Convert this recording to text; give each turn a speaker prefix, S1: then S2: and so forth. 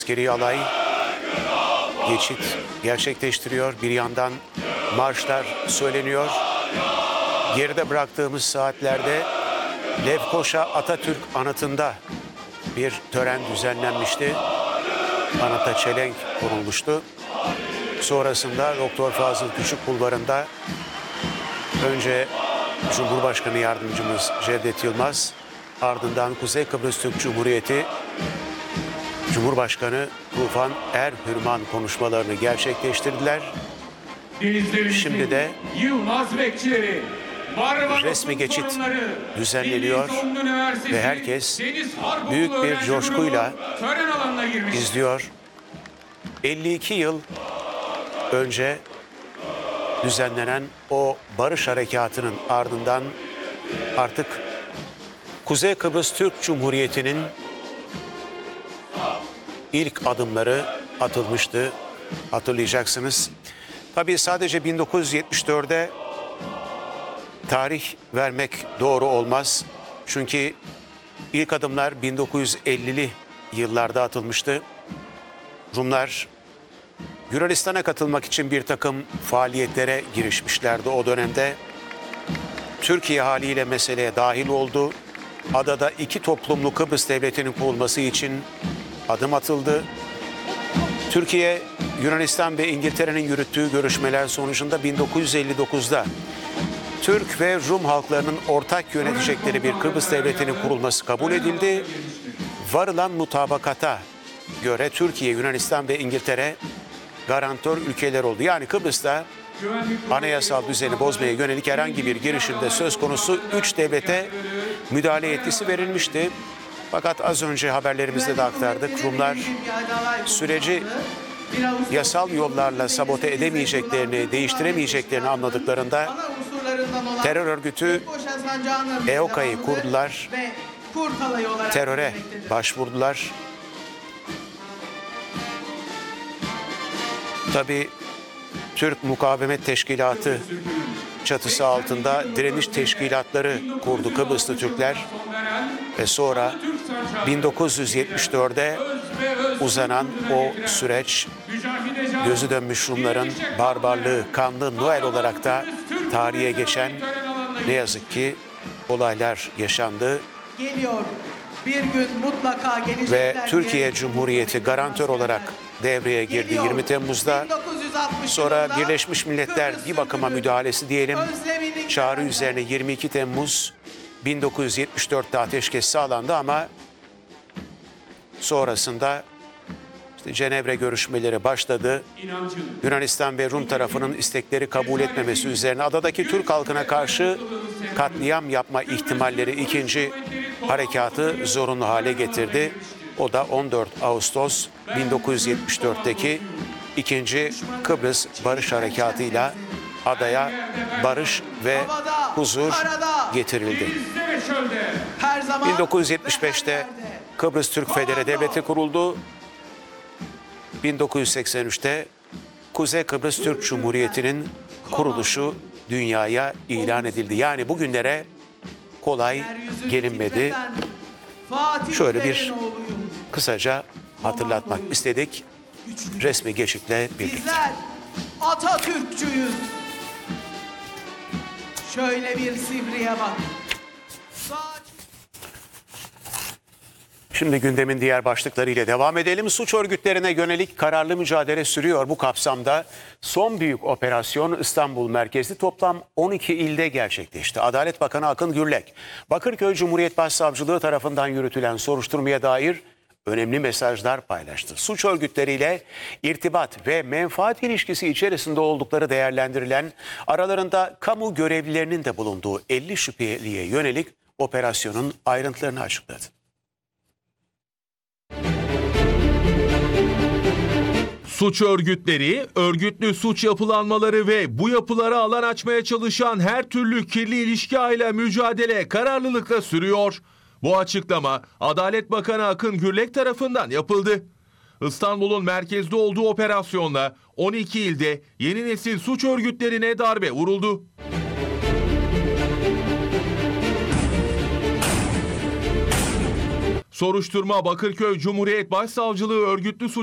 S1: Askeri alay geçit gerçekleştiriyor. Bir yandan marşlar söyleniyor. Geride bıraktığımız saatlerde Lefkoşa Atatürk Anıtı'nda bir tören düzenlenmişti. Anıta çelenk kurulmuştu. Sonrasında Doktor Fazıl Küçük Bulvarı'nda önce Cumhurbaşkanı Yardımcımız Cevdet Yılmaz, ardından Kuzey Kıbrıs Türk Cumhuriyeti Cumhurbaşkanı Tufan Er-Hürman konuşmalarını gerçekleştirdiler. Şimdi de resmi geçit düzenleniyor ve herkes büyük bir coşkuyla izliyor. 52 yıl önce düzenlenen o barış harekatının ardından artık Kuzey Kıbrıs Türk Cumhuriyeti'nin ilk adımları atılmıştı, hatırlayacaksınız. Tabii sadece 1974'e tarih vermek doğru olmaz. Çünkü ilk adımlar 1950'li yıllarda atılmıştı. Rumlar Yunanistan'a katılmak için bir takım faaliyetlere girişmişlerdi o dönemde. Türkiye haliyle meseleye dahil oldu. Adada iki toplumlu Kıbrıs Devleti'nin kurulması için adım atıldı. Türkiye, Yunanistan ve İngiltere'nin yürüttüğü görüşmeler sonucunda 1959'da Türk ve Rum halklarının ortak yönetecekleri bir Kıbrıs Devleti'nin kurulması kabul edildi. Varılan mutabakata göre Türkiye, Yunanistan ve İngiltere garantör ülkeler oldu. Yani Kıbrıs'ta anayasal düzeni bozmaya yönelik herhangi bir girişimde söz konusu 3 devlete müdahale yetkisi verilmişti. Fakat az önce haberlerimizde de aktardık. Rumlar süreci yasal yollarla sabote edemeyeceklerini, değiştiremeyeceklerini anladıklarında terör örgütü EOKA'yı kurdular. Teröre başvurdular. Tabii Türk Mukavemet Teşkilatı çatısı altında direniş teşkilatları kurdu Kıbrıslı Türkler ve sonra 1974'de uzanan o süreç gözü dönmüş Rumların barbarlığı, kanlı Noel olarak da tarihe geçen ne yazık ki olaylar yaşandı.
S2: Geliyor. Bir gün mutlaka gelecekler.
S1: Ve Türkiye Cumhuriyeti garantör olarak devreye girdi 20 Temmuz'da. Sonra Birleşmiş Milletler bir bakıma müdahalesi diyelim. Çağrı üzerine 22 Temmuz 1974'te ateşkes sağlandı ama sonrasında Cenevre görüşmeleri başladı. Yunanistan ve Rum tarafının istekleri kabul etmemesi üzerine adadaki Türk halkına karşı katliam yapma ihtimalleri ikinci harekatı zorunlu hale getirdi. O da 14 Ağustos 1974'teki ikinci Kıbrıs Barış Harekatı'yla adaya barış ve huzur getirildi. 1975'te Kıbrıs Türk Federe Devleti kuruldu. 1983'te Kuzey Kıbrıs Türk Cumhuriyeti'nin kuruluşu dünyaya ilan edildi. Yani bugünlere kolay gelinmedi. Şöyle bir kısaca hatırlatmak istedik resmi geçitle birlikte.
S2: Bizler Atatürkçüyüz. Şöyle bir sivriye bak.
S1: Şimdi gündemin diğer başlıklarıyla devam edelim. Suç örgütlerine yönelik kararlı mücadele sürüyor. Bu kapsamda son büyük operasyon İstanbul merkezli toplam 12 ilde gerçekleşti. Adalet Bakanı Akın Gürlek, Bakırköy Cumhuriyet Başsavcılığı tarafından yürütülen soruşturmaya dair önemli mesajlar paylaştı. Suç örgütleriyle irtibat ve menfaat ilişkisi içerisinde oldukları değerlendirilen, aralarında kamu görevlilerinin de bulunduğu 50 şüpheliye yönelik operasyonun ayrıntılarını açıkladı.
S3: Suç örgütleri, örgütlü suç yapılanmaları ve bu yapılara alan açmaya çalışan her türlü kirli ilişki ağıyla mücadele kararlılıkla sürüyor. Bu açıklama Adalet Bakanı Akın Gürlek tarafından yapıldı. İstanbul'un merkezde olduğu operasyonla 12 ilde yeni nesil suç örgütlerine darbe vuruldu. Soruşturma Bakırköy Cumhuriyet Başsavcılığı örgütlü suç